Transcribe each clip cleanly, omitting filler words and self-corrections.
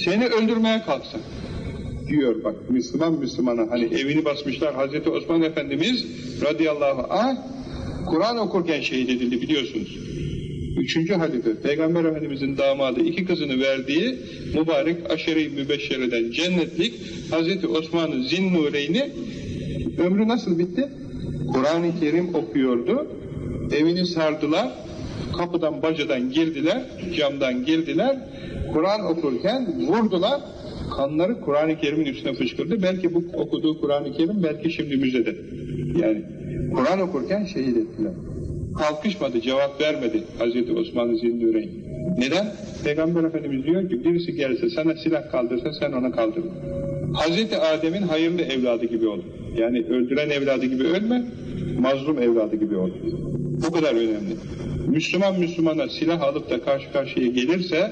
seni öldürmeye kalksa diyor bak, Müslümana hani evini basmışlar. Hazreti Osman Efendimiz radıyallahu anh Kur'an okurken şehit edildi biliyorsunuz. 3. halife, Peygamber Efendimizin damadı, 2 kızını verdiği mübarek aşere-i mübeşşereden cennetlik Hazreti Osman'ın Zinnureyni ömrü nasıl bitti? Kur'an-ı Kerim okuyordu, evini sardılar, kapıdan bacadan girdiler, camdan girdiler, Kur'an okurken vurdular, kanları Kur'an-ı Kerim'in üstüne fışkırdı. Belki bu okuduğu Kur'an-ı Kerim belki şimdi müzede. Yani Kur'an okurken şehit ettiler. Kalkışmadı, cevap vermedi Hazreti Osman-ı Zinnureyni. Neden? Peygamber Efendimiz diyor ki birisi gelse sana silah kaldırsa sen ona kaldırır. Hazreti Adem'in hayırlı evladı gibi ol. Yani öldüren evladı gibi ölme, mazlum evladı gibi ol. Bu kadar önemli. Müslümana silah alıp da karşı karşıya gelirse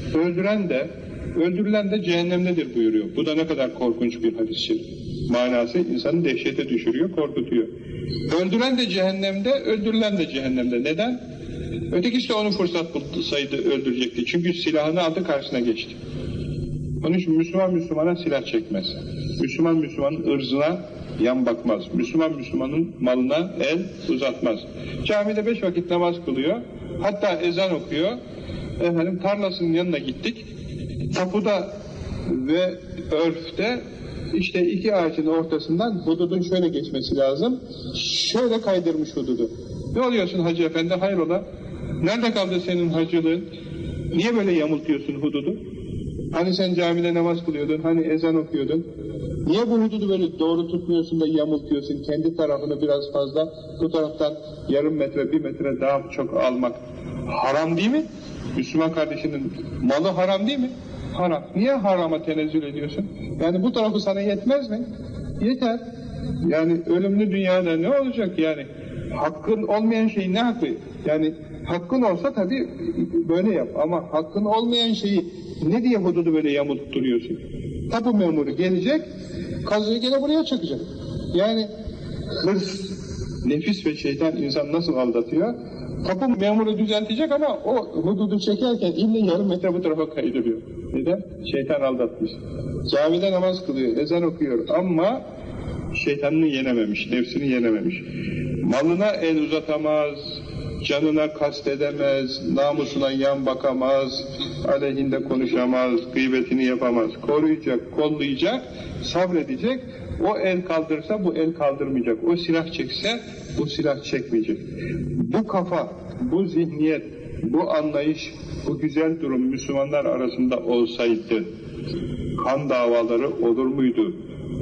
öldürülen de cehennemdedir buyuruyor. Bu da ne kadar korkunç bir hadis-i şerif. Manası insanı dehşete düşürüyor, korkutuyor. Öldüren de cehennemde, öldürülen de cehennemde. Neden? Ötekisi de onu fırsat bulsaydı öldürecekti. Çünkü silahını aldı, karşısına geçti. Onun için Müslümana silah çekmez. Müslümanın ırzına yan bakmaz. Müslümanın malına el uzatmaz. Camide 5 vakit namaz kılıyor. Hatta ezan okuyor. Tarlasının yanına gittik. Tapuda ve örfte işte 2 ağacın ortasından hududun şöyle geçmesi lazım. Şöyle kaydırmış hududu. Ne oluyorsun hacı efendi, hayrola? Nerede kaldı senin hacılığın? Niye böyle yamultuyorsun hududu? Hani sen camide namaz kılıyordun, hani ezan okuyordun. Niye bu hududu böyle doğru tutmuyorsun da yamultuyorsun? Kendi tarafını biraz fazla, bu taraftan yarım metre, 1 metre daha çok almak haram değil mi? Müslüman kardeşinin malı haram değil mi? Haram. Niye harama tenezzül ediyorsun? Yani bu tarafı sana yetmez mi? Yeter. Yani ölümlü dünyada ne olacak yani? Hakkın olmayan şey ne hakkı? Yani hakkın olsa tabii böyle yap ama hakkın olmayan şeyi ne diye hududu böyle yamultturuyorsun? Tapu memuru gelecek, kazıyı gene buraya çakacak. Yani hırs, nefis ve şeytan insan nasıl aldatıyor? Tapu memuru düzeltecek ama o hududu çekerken illa yarım metre bu tarafa kaydırıyor. Neden? Şeytan aldatmış. Camide namaz kılıyor, ezan okuyor ama şeytanını yenememiş, nefsini yenememiş. Malına el uzatamaz, canına kastedemez, namusuna yan bakamaz, aleyhinde konuşamaz, gıybetini yapamaz. Koruyacak, kollayacak, sabredecek. O el kaldırsa bu el kaldırmayacak. O silah çekse bu silah çekmeyecek. Bu kafa, bu zihniyet, bu anlayış, bu güzel durum Müslümanlar arasında olsaydı kan davaları olur muydu?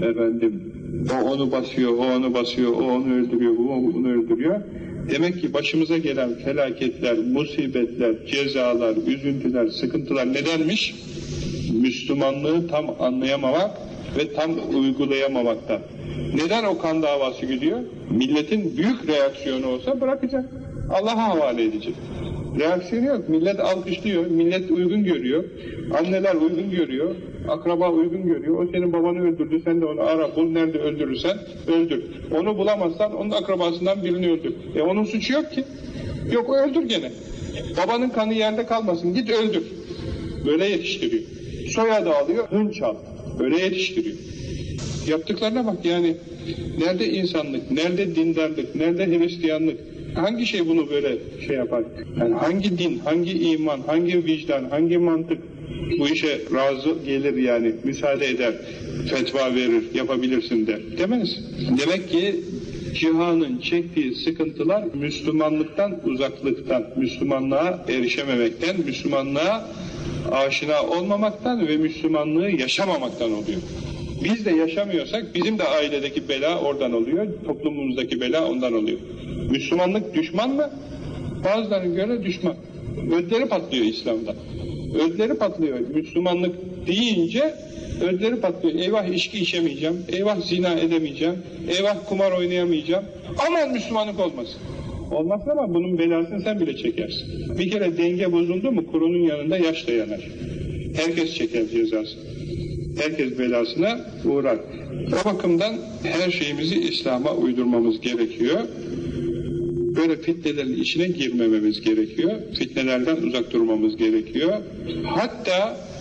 O onu basıyor, o onu basıyor, o onu öldürüyor, bu onu öldürüyor. Demek ki başımıza gelen felaketler, musibetler, cezalar, üzüntüler, sıkıntılar nedenmiş? Müslümanlığı tam anlayamamak ve tam uygulayamamaktan. Neden o kan davası gidiyor? Milletin büyük reaksiyonu olsa bırakacak. Allah'a havale edecek. Reaksiyonu yok. Millet alkışlıyor, millet uygun görüyor. Anneler uygun görüyor, akraba uygun görüyor. O senin babanı öldürdü, sen de onu ara, bul, nerede öldürürsen öldür. Onu bulamazsan onun akrabasından birini öldür. Onun suçu yok ki. Yok, öldür gene. Babanın kanı yerde kalmasın, git öldür. Böyle yetiştiriyor. Soyadı alıyor, hınç al. Böyle yetiştiriyor. Yaptıklarına bak yani. Nerede insanlık, nerede dindarlık, nerede Hristiyanlık? Hangi şey bunu böyle şey yapar? Yani hangi din, hangi iman, hangi vicdan, hangi mantık bu işe razı gelir yani, müsaade eder, fetva verir, yapabilirsin der. Demez. Demek ki cihanın çektiği sıkıntılar Müslümanlıktan uzaklıktan, Müslümanlığa erişememekten, Müslümanlığa aşina olmamaktan ve Müslümanlığı yaşamamaktan oluyor. Biz de yaşamıyorsak bizim de ailedeki bela oradan oluyor, toplumumuzdaki bela ondan oluyor. Müslümanlık düşman mı? Bazılarına göre düşman. Ödleri patlıyor İslam'da. Ödleri patlıyor. Müslümanlık deyince ödleri patlıyor. Eyvah içki içemeyeceğim, eyvah zina edemeyeceğim, eyvah kumar oynayamayacağım. Aman Müslümanlık olmasın. Olmazsa ama bunun belasını sen bile çekersin. Bir kere denge bozuldu mu kurunun yanında yaş da yanar. Herkes çeker cezasını. Herkes belasına uğrar. O bakımdan her şeyimizi İslam'a uydurmamız gerekiyor. Böyle fitnelerin içine girmememiz gerekiyor. Fitnelerden uzak durmamız gerekiyor. Hatta